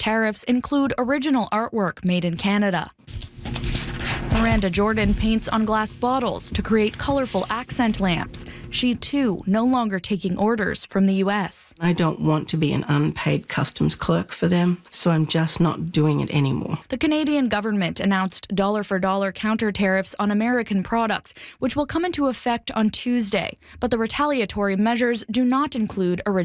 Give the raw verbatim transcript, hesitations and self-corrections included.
tariffs include original artwork made in Canada. Miranda Jordan paints on glass bottles to create colorful accent lamps. She, too, no longer taking orders from the U S. I don't want to be an unpaid customs clerk for them, so I'm just not doing it anymore. The Canadian government announced dollar-for-dollar counter tariffs on American products, which will come into effect on Tuesday. But the retaliatory measures do not include original